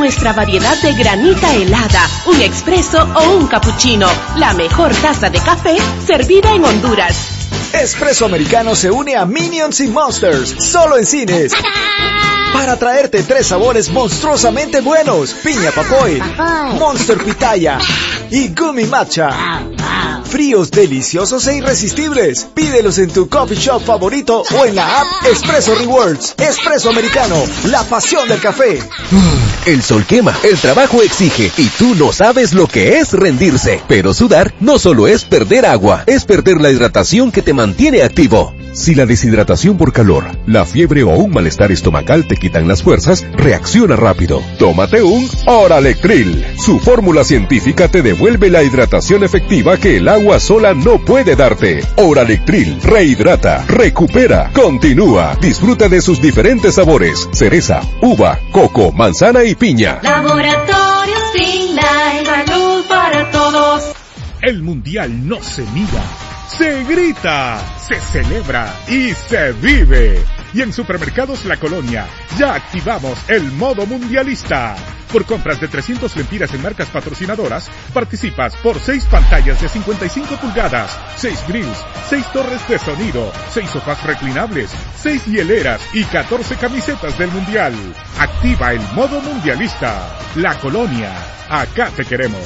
nuestra variedad de granita helada, un expreso o un cappuccino. La mejor taza de café servida en Honduras. Espresso Americano se une a Minions y Monsters, solo en cines. Para traerte 3 sabores monstruosamente buenos: piña papoy, Monster Pitaya y Gummy Matcha. Fríos, deliciosos e irresistibles. Pídelos en tu coffee shop favorito o en la app Espresso Rewards. Espresso Americano, la pasión del café. El sol quema, el trabajo exige y tú no sabes lo que es rendirse. Pero sudar no solo es perder agua, es perder la hidratación que te mantiene activo. Si la deshidratación por calor, la fiebre o un malestar estomacal te quitan las fuerzas, reacciona rápido. Tómate un Oralectril. Su fórmula científica te devuelve la hidratación efectiva que el agua sola no puede darte. Oralectril rehidrata, recupera, continúa. Disfruta de sus diferentes sabores: cereza, uva, coco, manzana y piña. Laboratorio Sinlay, salud para todos. El mundial no se mira, se grita, se celebra y se vive. Y en Supermercados La Colonia ya activamos el modo mundialista. Por compras de 300 lempiras en marcas patrocinadoras, participas por 6 pantallas de 55 pulgadas, 6 grills, 6 torres de sonido, 6 sofás reclinables, 6 hieleras y 14 camisetas del mundial. Activa el modo mundialista. La Colonia, acá te queremos.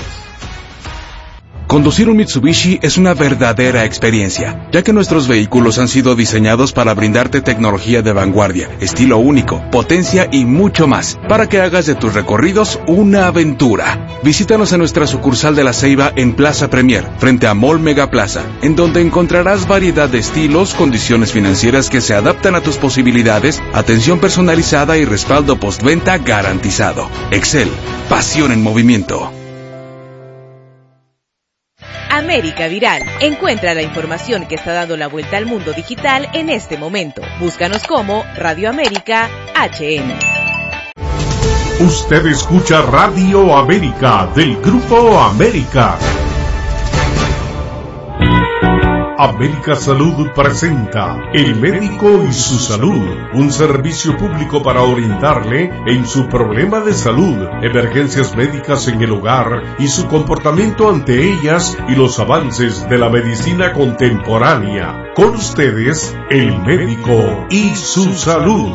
Conducir un Mitsubishi es una verdadera experiencia, ya que nuestros vehículos han sido diseñados para brindarte tecnología de vanguardia, estilo único, potencia y mucho más, para que hagas de tus recorridos una aventura. Visítanos en nuestra sucursal de La Ceiba en Plaza Premier, frente a Mall Mega Plaza, en donde encontrarás variedad de estilos, condiciones financieras que se adaptan a tus posibilidades, atención personalizada y respaldo postventa garantizado. Excel, pasión en movimiento. América Viral. Encuentra la información que está dando la vuelta al mundo digital en este momento. Búscanos como Radio América HN. Usted escucha Radio América del Grupo América. América Salud presenta El Médico y su Salud, un servicio público para orientarle en su problema de salud, emergencias médicas en el hogar y su comportamiento ante ellas y los avances de la medicina contemporánea. Con ustedes, El Médico y su Salud.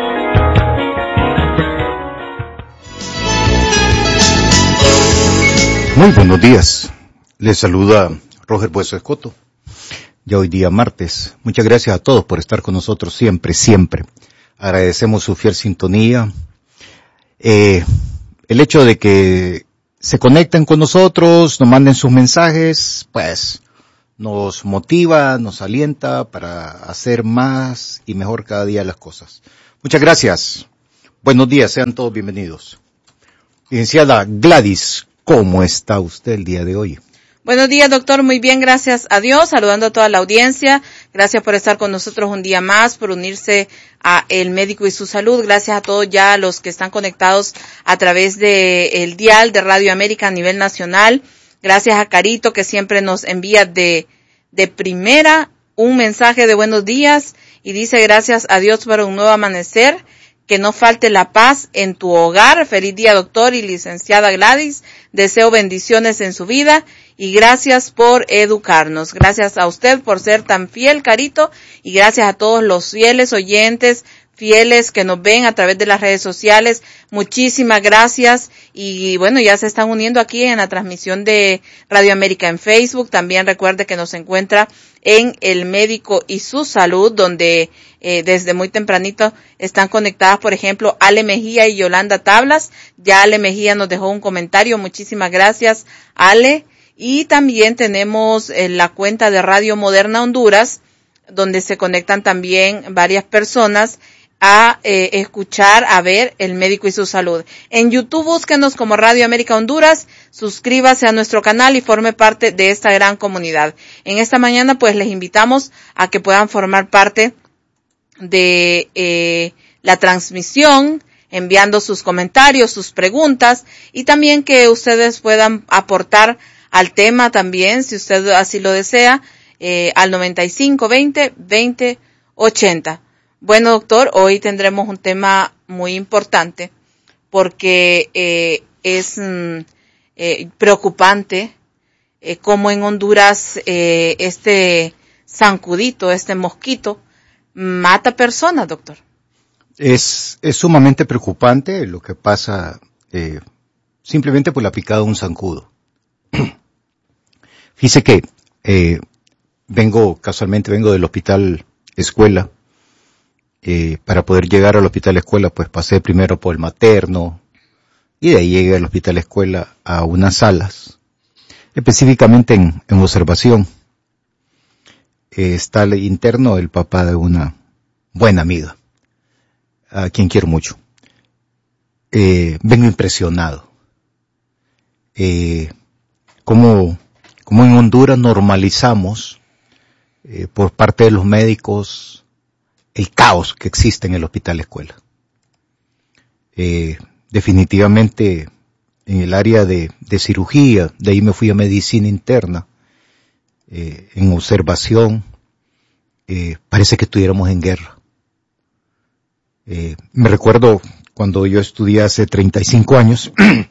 Muy buenos días. Les saluda Roger Bueso Escoto. Ya hoy día martes. Muchas gracias a todos por estar con nosotros siempre. Agradecemos su fiel sintonía. El hecho de que se conecten con nosotros, nos manden sus mensajes, pues nos motiva, nos alienta para hacer más y mejor cada día las cosas. Muchas gracias. Buenos días, sean todos bienvenidos. Licenciada Gladys, ¿cómo está usted el día de hoy? Buenos días, doctor. Muy bien, gracias a Dios. Saludando a toda la audiencia. Gracias por estar con nosotros un día más, por unirse a El Médico y su Salud. Gracias a todos ya los que están conectados a través de el dial de Radio América a nivel nacional. Gracias a Carito, que siempre nos envía de primera un mensaje de buenos días y dice: gracias a Dios por un nuevo amanecer. Que no falte la paz en tu hogar. Feliz día, doctor y licenciada Gladys. Deseo bendiciones en su vida y gracias por educarnos. Gracias a usted por ser tan fiel, Carito, y gracias a todos los fieles oyentes, fieles que nos ven a través de las redes sociales. Muchísimas gracias. Y bueno, ya se están uniendo aquí en la transmisión de Radio América en Facebook. También recuerde que nos encuentra en El Médico y su Salud, donde desde muy tempranito están conectadas, por ejemplo, Ale Mejía y Yolanda Tablas. Ya Ale Mejía nos dejó un comentario. Muchísimas gracias, Ale. Y también tenemos la cuenta de Radio Moderna Honduras, donde se conectan también varias personas a escuchar, a ver El Médico y su Salud. En YouTube búsquenos como Radio América Honduras, suscríbase a nuestro canal y forme parte de esta gran comunidad. En esta mañana pues les invitamos a que puedan formar parte de la transmisión, enviando sus comentarios, sus preguntas, y también que ustedes puedan aportar al tema también, si usted así lo desea, al 9520-2080. Bueno, doctor, hoy tendremos un tema muy importante porque es preocupante como en Honduras este zancudito, este mosquito, mata personas, doctor. Es sumamente preocupante lo que pasa simplemente por la picada de un zancudo. Fíjese que vengo del hospital escuela. Para poder llegar al hospital escuela, pues pasé primero por el materno y de ahí llegué al hospital escuela a unas salas, específicamente en observación. Está el interno, el papá de una buena amiga, a quien quiero mucho. Vengo impresionado. Como en Honduras normalizamos por parte de los médicos el caos que existe en el hospital escuela. Definitivamente en el área de cirugía, de ahí me fui a medicina interna, en observación, parece que estuviéramos en guerra. Me recuerdo cuando yo estudié hace 35 años,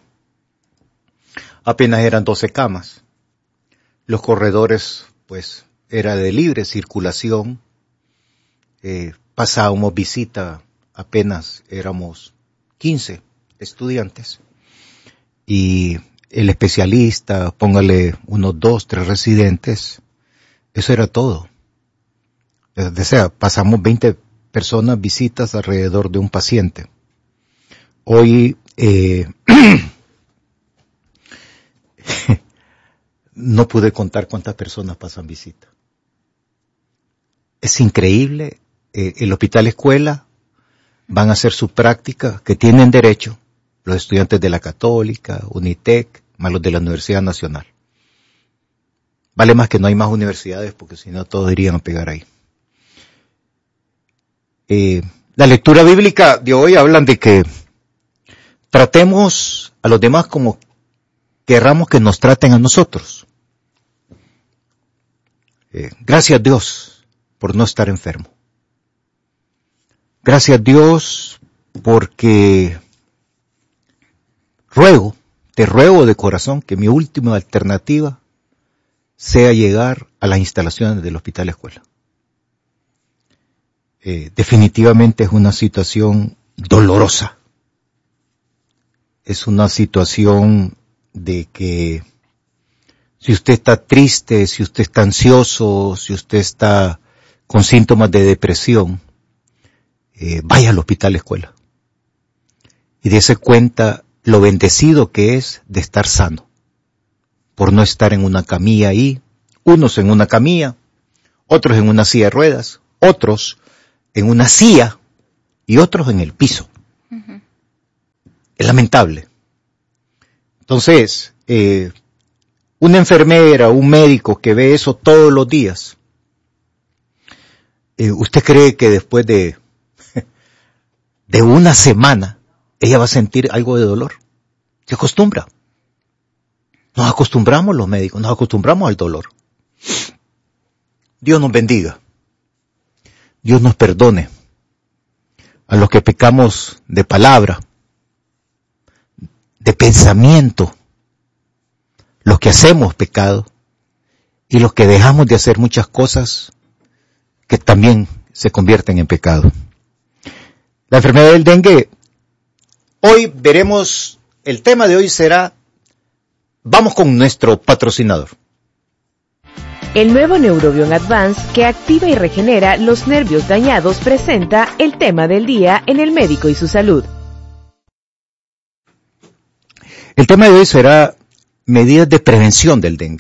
apenas eran 12 camas. Los corredores, pues, era de libre circulación. Pasábamos visita, apenas éramos 15 estudiantes. Y el especialista, póngale unos 2, 3 residentes, eso era todo. O sea, pasamos 20 personas visitas alrededor de un paciente. Hoy, no pude contar cuántas personas pasan visita. Es increíble. El hospital escuela van a hacer su práctica, que tienen derecho los estudiantes de la Católica, Unitec, más los de la Universidad Nacional. Vale más que no hay más universidades, porque si no todos irían a pegar ahí. La lectura bíblica de hoy hablan de que tratemos a los demás como querramos que nos traten a nosotros. Gracias a Dios por no estar enfermo. Gracias a Dios porque te ruego de corazón que mi última alternativa sea llegar a las instalaciones del hospital escuela. Definitivamente es una situación dolorosa. Es una situación de que si usted está triste, si usted está ansioso, si usted está con síntomas de depresión, vaya al hospital escuela y dése cuenta lo bendecido que es de estar sano, por no estar en una camilla ahí, unos en una camilla, otros en una silla de ruedas, otros en una silla y otros en el piso. Uh-huh. Es lamentable. Entonces, una enfermera, un médico que ve eso todos los días, ¿usted cree que después de una semana ella va a sentir algo de dolor? Se acostumbra. Nos acostumbramos los médicos, nos acostumbramos al dolor. Dios nos bendiga. Dios nos perdone a los que pecamos de palabra, de pensamiento, los que hacemos pecado y los que dejamos de hacer muchas cosas que también se convierten en pecado. La enfermedad del dengue, hoy veremos, el tema de hoy será, vamos con nuestro patrocinador. El nuevo Neurobion Advance, que activa y regenera los nervios dañados, presenta el tema del día en El Médico y su Salud. El tema de hoy será medidas de prevención del dengue.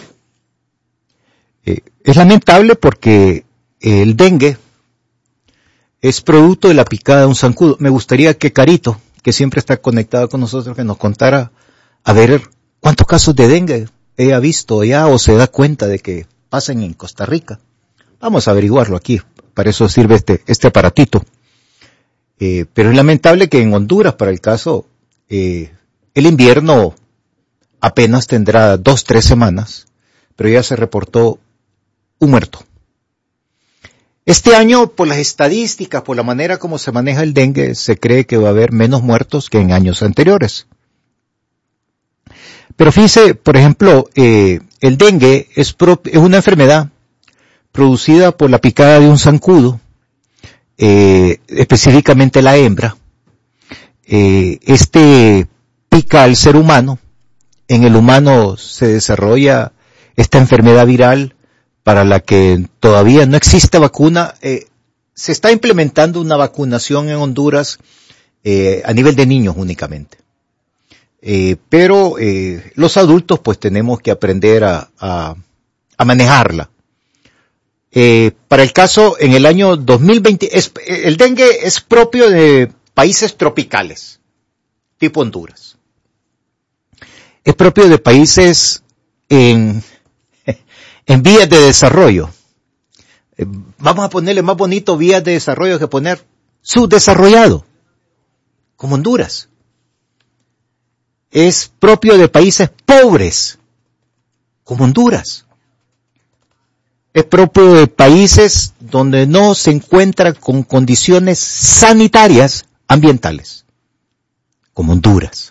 Es lamentable porque el dengue es producto de la picada de un zancudo. Me gustaría que Carito, que siempre está conectado con nosotros, que nos contara a ver cuántos casos de dengue ella ha visto ya o se da cuenta de que pasan en Costa Rica. Vamos a averiguarlo aquí, para eso sirve este aparatito. Pero es lamentable que en Honduras, para el caso, el invierno apenas tendrá 2-3 semanas, pero ya se reportó un muerto. Este año, por las estadísticas, por la manera como se maneja el dengue, se cree que va a haber menos muertos que en años anteriores. Pero fíjese, por ejemplo, el dengue es una enfermedad producida por la picada de un zancudo, específicamente la hembra. Este pica al ser humano. En el humano se desarrolla esta enfermedad viral para la que todavía no existe vacuna. Se está implementando una vacunación en Honduras a nivel de niños únicamente. Pero los adultos pues tenemos que aprender a manejarla. Para el caso, en el año 2020, el dengue es propio de países tropicales, tipo Honduras. Es propio de países en vías de desarrollo. Vamos a ponerle más bonito vías de desarrollo que poner subdesarrollado, como Honduras. Es propio de países pobres, como Honduras. Es propio de países donde no se encuentra con condiciones sanitarias ambientales, como Honduras.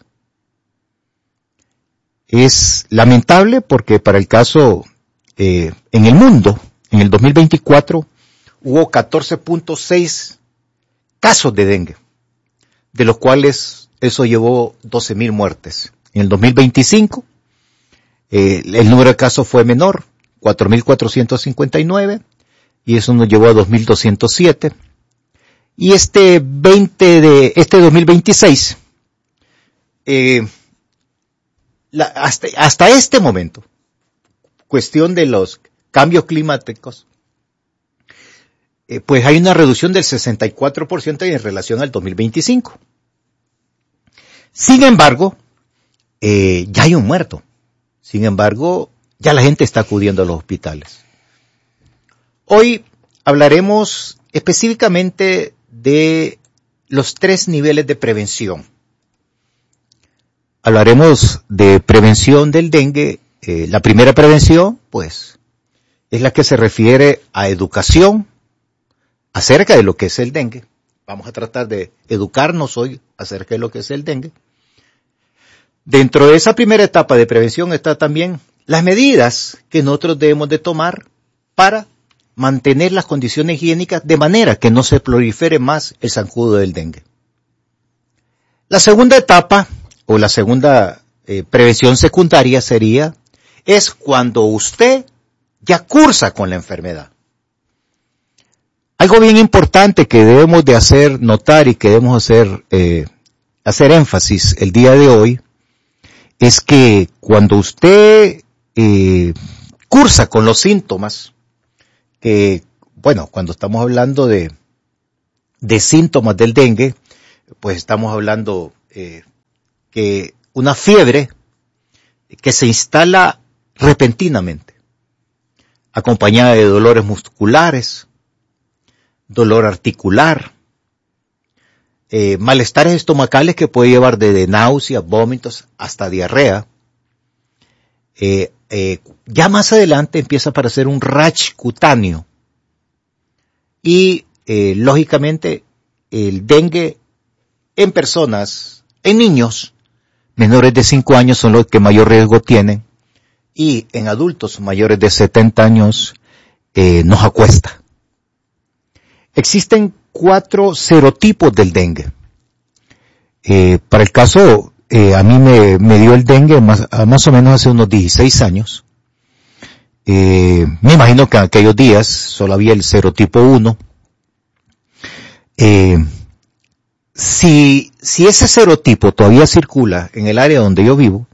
Es lamentable porque para el caso en el mundo, en el 2024, hubo 14.6 casos de dengue, de los cuales eso llevó 12.000 muertes. En el 2025, el número de casos fue menor, 4.459, y eso nos llevó a 2.207. Y este 2026, hasta este momento, cuestión de los cambios climáticos, pues hay una reducción del 64% en relación al 2025. Sin embargo, ya hay un muerto. Sin embargo, ya la gente está acudiendo a los hospitales. Hoy hablaremos específicamente de los 3 niveles de prevención. Hablaremos de prevención del dengue. La primera prevención, pues, es la que se refiere a educación acerca de lo que es el dengue. Vamos a tratar de educarnos hoy acerca de lo que es el dengue. Dentro de esa primera etapa de prevención está también las medidas que nosotros debemos de tomar para mantener las condiciones higiénicas de manera que no se prolifere más el zancudo del dengue. La segunda etapa, o la segunda prevención secundaria es cuando usted ya cursa con la enfermedad. Algo bien importante que debemos de hacer notar y que debemos hacer énfasis el día de hoy es que cuando usted cursa con los síntomas, cuando estamos hablando de síntomas del dengue, pues estamos hablando que una fiebre que se instala repentinamente, acompañada de dolores musculares, dolor articular, malestares estomacales que puede llevar desde náuseas, vómitos hasta diarrea. Ya más adelante empieza a aparecer un rash cutáneo y lógicamente el dengue en personas, en niños menores de 5 años son los que mayor riesgo tienen, y en adultos mayores de 70 años nos acuesta. Existen 4 serotipos del dengue. Para el caso, a mí me dio el dengue más o menos hace unos 16 años. Me imagino que en aquellos días solo había el serotipo 1. Si ese serotipo todavía circula en el área donde yo vivo,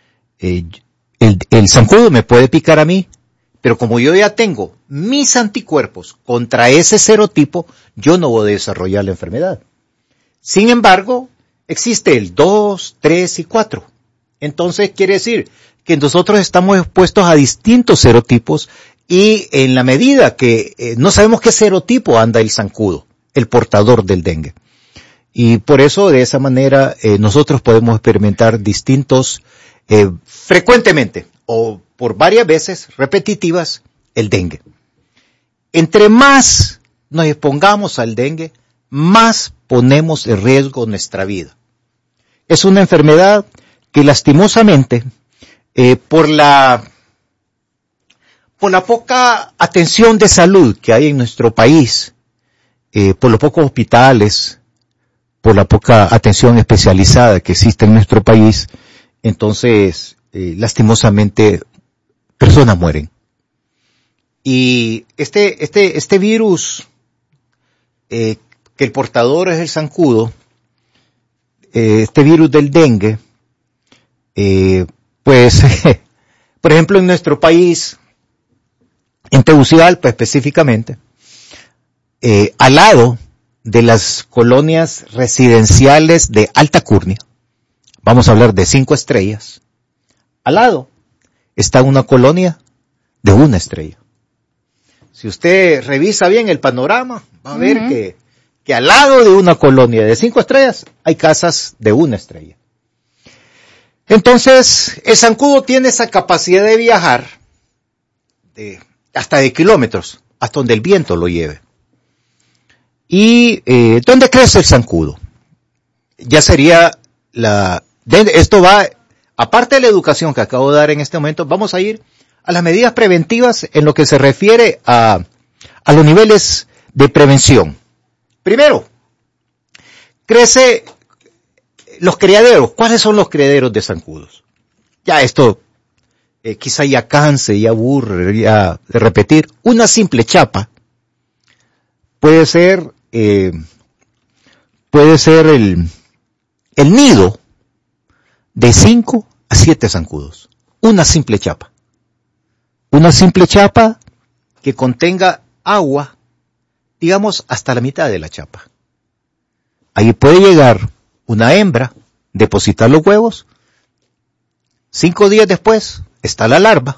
el zancudo me puede picar a mí, pero como yo ya tengo mis anticuerpos contra ese serotipo, yo no voy a desarrollar la enfermedad. Sin embargo, existe el 2, 3 y 4. Entonces quiere decir que nosotros estamos expuestos a distintos serotipos y en la medida que no sabemos qué serotipo anda el zancudo, el portador del dengue. Y por eso de esa manera nosotros podemos experimentar distintos, frecuentemente o por varias veces repetitivas, el dengue. Entre más nos expongamos al dengue, más ponemos en riesgo nuestra vida. Es una enfermedad que lastimosamente, por la poca atención de salud que hay en nuestro país, por los pocos hospitales, por la poca atención especializada que existe en nuestro país, entonces, lastimosamente, personas mueren. Y este virus, que el portador es el zancudo, este virus del dengue, pues, por ejemplo, en nuestro país, en Tegucigalpa específicamente, al lado de las colonias residenciales de Alta Curnia, vamos a hablar de 5 estrellas, al lado está una colonia de 1 estrella. Si usted revisa bien el panorama, va a ver que al lado de una colonia de 5 estrellas hay casas de 1 estrella. Entonces, el zancudo tiene esa capacidad de viajar hasta de kilómetros, hasta donde el viento lo lleve. ¿Y dónde crece el zancudo? Ya sería esto va, aparte de la educación que acabo de dar en este momento, vamos a ir a las medidas preventivas en lo que se refiere a los niveles de prevención. Primero, crece los criaderos. ¿Cuáles son los criaderos de zancudos? Ya esto quizá ya canse, ya aburre, ya de repetir. Una simple chapa puede ser el nido de 5 a 7 zancudos. Una simple chapa. Una simple chapa que contenga agua, digamos, hasta la mitad de la chapa. Ahí puede llegar una hembra, depositar los huevos, 5 días después está la larva,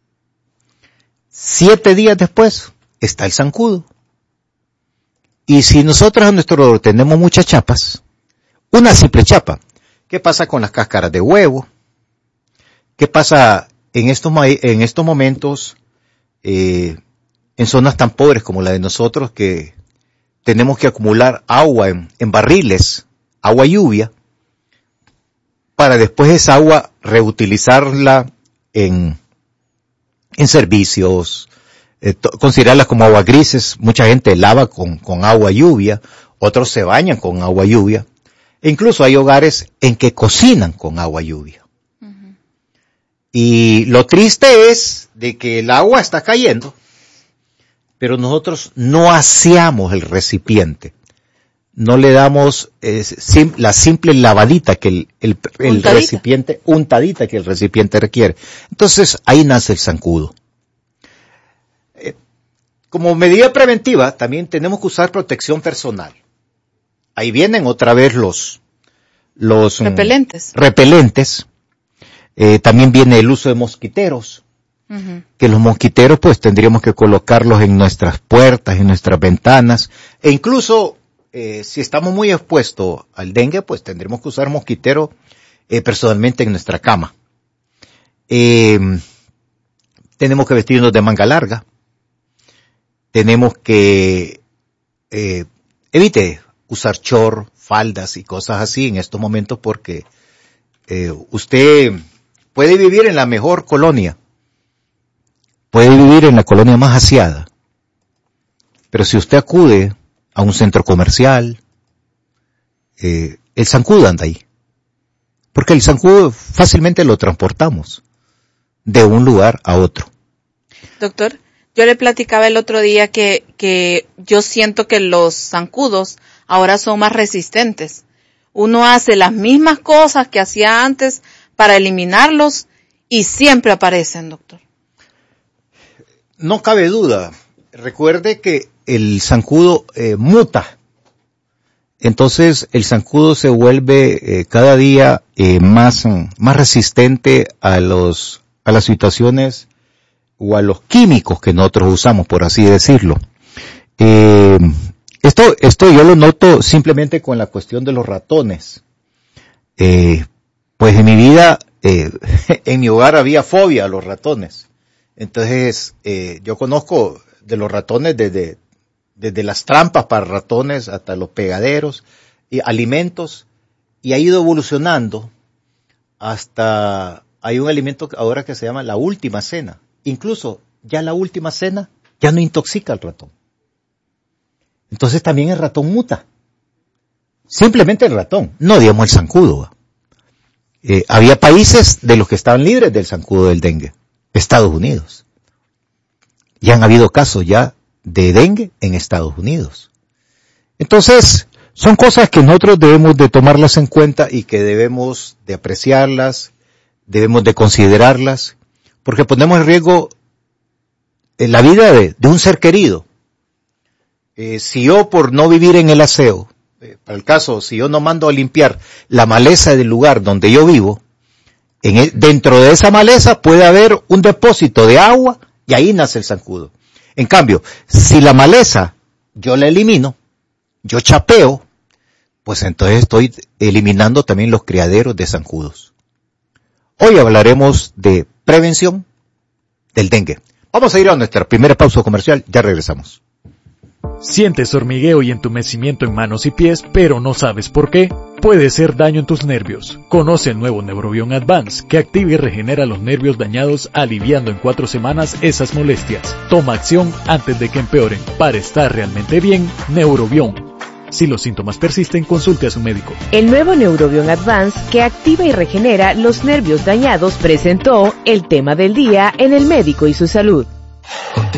7 días después está el zancudo. Y si nosotros a nuestro alrededor tenemos muchas chapas, una simple chapa, ¿qué pasa con las cáscaras de huevo? ¿Qué pasa en estos momentos en zonas tan pobres como la de nosotros, que tenemos que acumular agua en barriles, agua lluvia, para después esa agua reutilizarla en servicios, considerarlas como aguas grises? Mucha gente lava con agua lluvia, otros se bañan con agua lluvia, e incluso hay hogares en que cocinan con agua lluvia. Y lo triste es de que el agua está cayendo, pero nosotros no aseamos el recipiente. No le damos la simple lavadita que el recipiente, untadita que el recipiente requiere. Entonces ahí nace el zancudo. Como medida preventiva, también tenemos que usar protección personal. Ahí vienen otra vez los repelentes. También viene el uso de mosquiteros, que los mosquiteros pues tendríamos que colocarlos en nuestras puertas, en nuestras ventanas, e incluso si estamos muy expuestos al dengue, pues tendremos que usar mosquitero personalmente en nuestra cama. Tenemos que vestirnos de manga larga, tenemos que evite usar short, faldas y cosas así en estos momentos, porque usted puede vivir en la mejor colonia, puede vivir en la colonia más aseada, pero si usted acude a un centro comercial, el zancudo anda ahí, porque el zancudo fácilmente lo transportamos de un lugar a otro. Doctor, yo le platicaba el otro día que yo siento que los zancudos ahora son más resistentes. Uno hace las mismas cosas que hacía antes para eliminarlos y siempre aparecen, doctor. No cabe duda. Recuerde que el zancudo muta. Entonces el zancudo se vuelve cada día más resistente a las situaciones o a los químicos que nosotros usamos, por así decirlo. Esto yo lo noto simplemente con la cuestión de los ratones. Pues en mi vida, en mi hogar había fobia a los ratones. Entonces, yo conozco de los ratones desde desde las trampas para ratones hasta los pegaderos, y alimentos, y ha ido evolucionando hasta, hay un alimento ahora que se llama la última cena. Incluso ya la última cena ya no intoxica al ratón. Entonces también el ratón muta. Simplemente el ratón, no digamos el zancudo. Había países de los que estaban libres del zancudo del dengue. Estados Unidos. Y han habido casos ya de dengue en Estados Unidos. Entonces, son cosas que nosotros debemos de tomarlas en cuenta y que debemos de apreciarlas, debemos de considerarlas, porque ponemos en riesgo la vida de un ser querido. Si yo por no vivir en el aseo, para el caso, si yo no mando a limpiar la maleza del lugar donde yo vivo, dentro de esa maleza puede haber un depósito de agua y ahí nace el zancudo. En cambio, si la maleza yo la elimino, yo chapeo, pues entonces estoy eliminando también los criaderos de zancudos. Hoy hablaremos de prevención del dengue. Vamos a ir a nuestra primera pausa comercial, ya regresamos. ¿Sientes hormigueo y entumecimiento en manos y pies, pero no sabes por qué? Puede ser daño en tus nervios. Conoce el nuevo Neurobion Advance, que activa y regenera los nervios dañados, aliviando en 4 semanas esas molestias. Toma acción antes de que empeoren. Para estar realmente bien, Neurobion. Si los síntomas persisten, consulte a su médico. El nuevo Neurobion Advance, que activa y regenera los nervios dañados, presentó el tema del día en El Médico y su Salud.